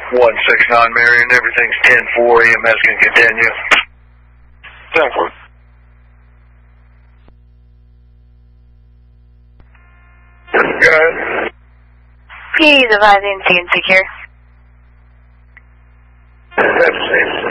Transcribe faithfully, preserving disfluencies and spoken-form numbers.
one six nine Marion, everything's ten four, E M S can continue. ten four. Go ahead. Please advise in secure. That's safe.